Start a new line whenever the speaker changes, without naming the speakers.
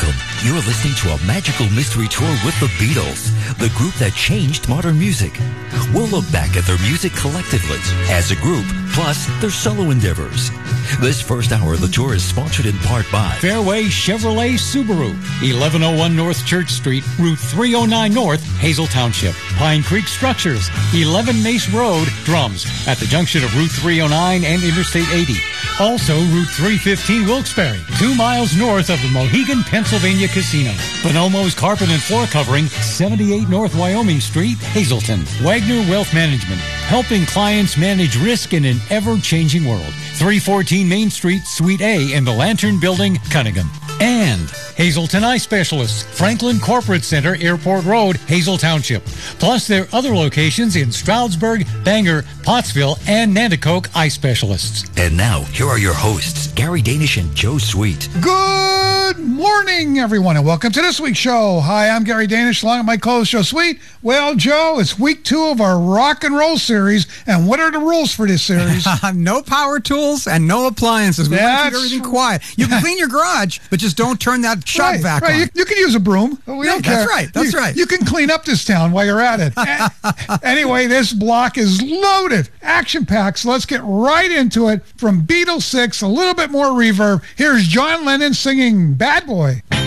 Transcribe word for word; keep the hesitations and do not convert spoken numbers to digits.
Welcome. You're listening to a magical mystery tour with the Beatles, the group that changed modern music. We'll look back at their music collectively, as a group, plus their solo endeavors. This first hour of the tour is sponsored in part by
Fairway Chevrolet Subaru, eleven oh one North Church Street, Route three oh nine North, Hazel Township. Pine Creek Structures, eleven Mace Road, Drums, at the junction of Route three oh nine and Interstate eighty. Also, Route three fifteen Wilkes-Barre, two miles north of the Mohegan, Pennsylvania Casino. Bonomo's Carpet and Floor Covering, seventy-eight North Wyoming Street, Hazelton. Wagner Wealth Management, helping clients manage risk in an ever-changing world. three fourteen Main Street, Suite A in the Lantern Building, Cunningham. And Hazelton Eye Specialists, Franklin Corporate Center, Airport Road, Hazel Township. Plus their other locations in Stroudsburg, Bangor, Pottsville, and Nanticoke Eye Specialists.
And now, here are your hosts, Gary Danish and Joe Sweet.
Good morning, everyone, and welcome to this week's show. Hi, I'm Gary Danish, along with my co-host, Joe Sweet. Well, Joe, it's week two of our rock and roll series, and what are the rules for this series?
No power tools and no appliances. We want to keep
That's
everything quiet. You can clean your garage, but just don't turn that shop
right,
vac
right.
on.
You, you can use a broom. We
Yeah,
don't care.
that's right, that's
you,
right.
You can clean up this town while you're at it. A- anyway, this block is loaded, action-packed, so let's get right into it. From Beatles six, a little bit more reverb. Here's John Lennon singing Bad Boy.